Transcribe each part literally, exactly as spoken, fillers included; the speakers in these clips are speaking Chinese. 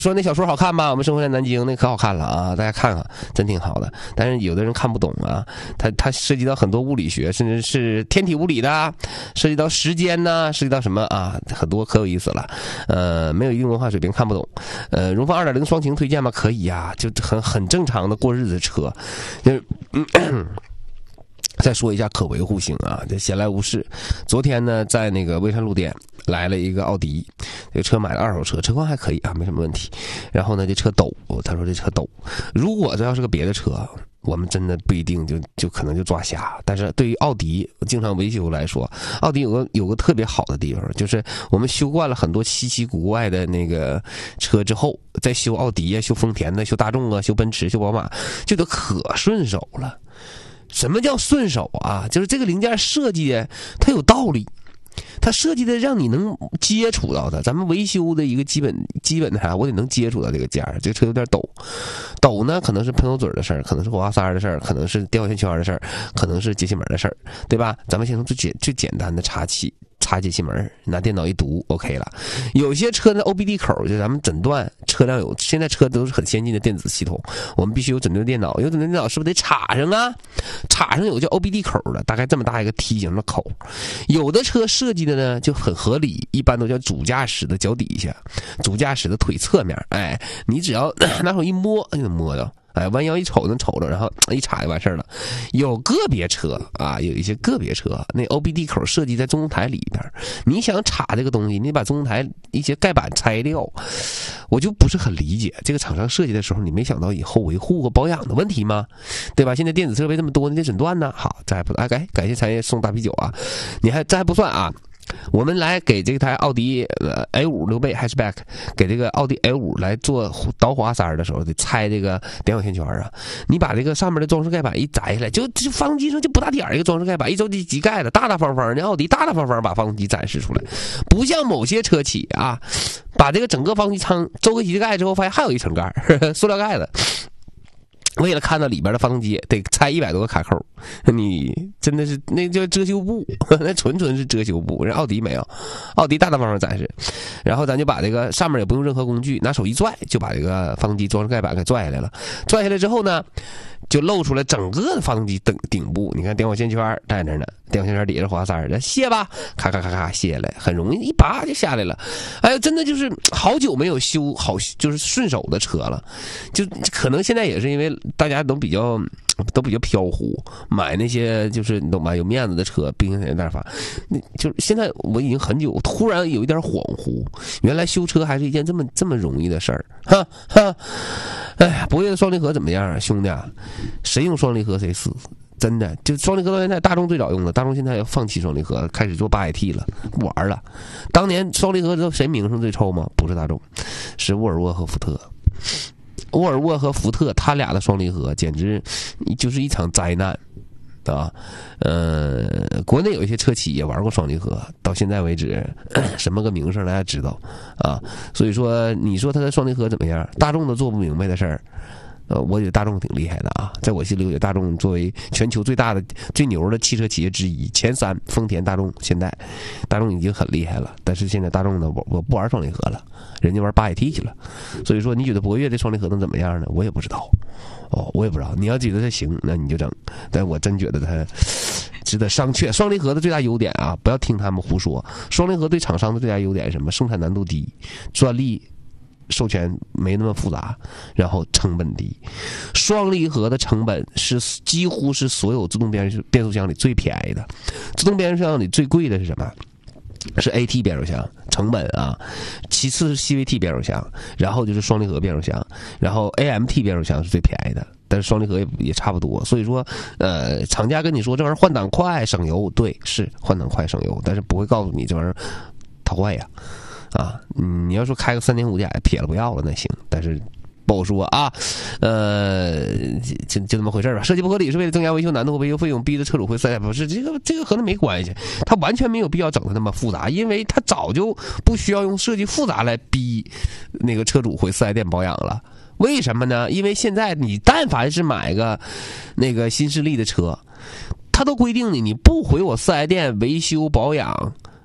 说那小说好看吧？我们生活在南京，那可好看了啊！大家看看，真挺好的。但是有的人看不懂啊，它它涉及到很多物理学，甚至是天体物理的，涉及到时间呢，涉及到什么啊？很多可有意思了。呃，没有一定文化水平看不懂。呃，荣放 二点零 双擎推荐吗？可以呀、啊，就很很正常的过日子车，就是嗯。再说一下可维护性啊，这闲来无事。昨天呢，在那个微山路店来了一个奥迪，这个车买了二手车，车况还可以啊，没什么问题。然后呢，这车抖，他说这车抖。如果这要是个别的车，我们真的不一定就就可能就抓瞎。但是对于奥迪经常维修来说，奥迪有个有个特别好的地方，就是我们修惯了很多稀奇古怪的那个车之后，再修奥迪啊、修丰田的、修大众啊、修奔驰、修宝马，就都可顺手了。什么叫顺手啊？就是这个零件设计的它有道理，它设计的让你能接触到它。咱们维修的一个基本基本的啥，我得能接触到这个件儿。这个车有点抖，抖呢可能是喷油嘴的事儿，可能是火花塞的事儿，可能是电火线圈的事儿，可能是节气门的事儿，对吧？咱们先从最简最简单的插气。插节气门，拿电脑一读 OK 了。有些车的 O B D 口，就咱们诊断车辆有，现在车都是很先进的电子系统，我们必须有诊断电脑，有诊断电脑是不是得插上啊？插上有个叫 O B D 口的，大概这么大一个梯形的口。有的车设计的呢就很合理，一般都叫主驾驶的脚底下，主驾驶的腿侧面，哎，你只要拿手一摸就能摸到。哎，弯腰一瞅能瞅着，然后一插就完事儿了。有个别车啊，有一些个别车，那 O B D 口设计在中控台里边，你想插这个东西，你把中控台一些盖板拆掉，我就不是很理解。这个厂商设计的时候，你没想到以后维护和保养的问题吗？对吧？现在电子设备这么多，你得诊断呢。好，这还不哎，感感谢产业送大啤酒啊！你还这还不算啊。我们来给这台奥迪呃 A 五 溜背 hatchback 给这个奥迪 A 五 来做导火花塞的时候，得拆这个点火线圈啊。你把这个上面的装饰盖板一摘下来，就就发动机上就不大点儿一个装饰盖板，一周机机盖的大大方方的，奥迪大大方方把发动机展示出来，不像某些车企啊，把这个整个发动机舱周个机盖之后，发现还有一层盖，呵呵塑料盖子。为了看到里边的发动机，得拆一百多个卡扣，你真的是那叫遮羞布，那纯纯是遮羞布。人奥迪没有，奥迪大大方方展示，然后咱就把这个上面也不用任何工具，拿手一拽就把这个发动机装饰盖板给拽下来了。拽下来之后呢，就露出来整个的发动机顶顶部。你看点火线圈在那呢，点火线圈底下是火花塞的，卸吧，咔咔咔咔卸下来，很容易一拔就下来了。哎呦，真的就是好久没有修好就是顺手的车了，就可能现在也是因为大家都比较都比较飘忽，买那些就是你懂吧，有面子的车，冰箱在那发，那就是现在我已经很久突然有一点恍惚，原来修车还是一件这么这么容易的事儿，哈哈。哎呀，博越的双离合怎么样啊，兄弟啊？谁用双离合谁死。真的，就双离合到现在，大众最早用的，大众现在要放弃双离合，开始做八 A T 了，不玩了。当年双离合知道谁名声最臭吗？不是大众，是沃尔沃和福特。沃尔沃和福特他俩的双离合简直就是一场灾难啊！呃，国内有一些车企也玩过双离合，到现在为止什么个名声大家知道啊？所以说，你说它的双离合怎么样？大众都做不明白的事儿。呃，我觉得大众挺厉害的啊，在我心里，我觉得大众作为全球最大的、最牛的汽车企业之一，前三，丰田、大众、现代，大众已经很厉害了。但是现在大众呢，我我不玩双离合了，人家玩八 A T 去了。所以说，你觉得博越这双离合能怎么样呢？我也不知道，哦，我也不知道。你要觉得它行，那你就整。但我真觉得它值得商榷。双离合的最大优点啊，不要听他们胡说。双离合对厂商的最大优点是什么？生产难度低，专利授权没那么复杂，然后成本低。双离合的成本是几乎是所有自动变速变速箱里最便宜的。自动变速箱里最贵的是什么？是 A T 变速箱，成本啊，其次是 C V T 变速箱，然后就是双离合变速箱，然后 A M T 变速箱是最便宜的，但是双离合也也差不多。所以说，呃，厂家跟你说这玩意儿换挡快省油，对，是换挡快省油，但是不会告诉你这玩意儿它坏呀。啊，你要说开个三点五加撇了不要了那行，但是不好说啊。呃，就就这么回事吧。设计不合理是为了增加维修难度和维修费用，逼着车主会塞，不是这个这个和那没关系，他完全没有必要整的那么复杂，因为他早就不需要用设计复杂来逼那个车主回四 S 店保养了。为什么呢？因为现在你但凡是买个那个新势力的车，他都规定你你不回我四 S 店维修保养。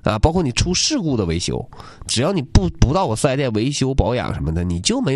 啊，包括你出事故的维修，只要你不不到我四 S 店维修保养什么的，你就没有